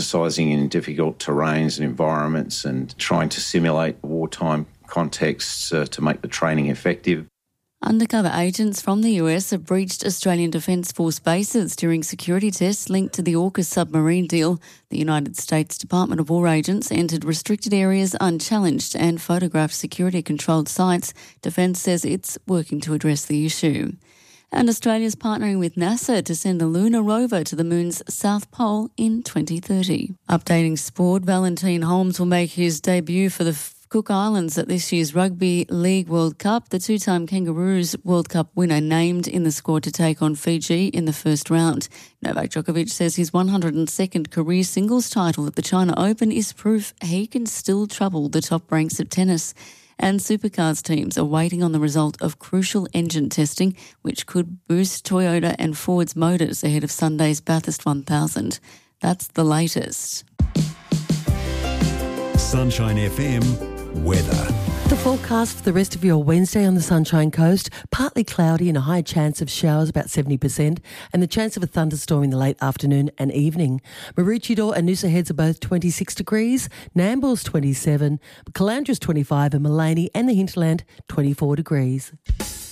exercising in difficult terrains and environments and trying to simulate wartime contexts to make the training effective. Undercover agents from the US have breached Australian Defence Force bases during security tests linked to the AUKUS submarine deal. The United States Department of War agents entered restricted areas unchallenged and photographed security-controlled sites. Defence says it's working to address the issue. And Australia's partnering with NASA to send a lunar rover to the moon's south pole in 2030. Updating sport, Valentine Holmes will make his debut for the Cook Islands at this year's Rugby League World Cup. The two-time Kangaroos World Cup winner named in the squad to take on Fiji in the first round. Novak Djokovic says his 102nd career singles title at the China Open is proof he can still trouble the top ranks of tennis. And supercars teams are waiting on the result of crucial engine testing, which could boost Toyota and Ford's motors ahead of Sunday's Bathurst 1000. That's the latest. Sunshine FM weather. The forecast for the rest of your Wednesday on the Sunshine Coast, partly cloudy and a high chance of showers, about 70%, and the chance of a thunderstorm in the late afternoon and evening. Maroochydore and Noosa Heads are both 26 degrees, Nambour's 27, Calandra's 25, and Maleny and the Hinterland 24 degrees.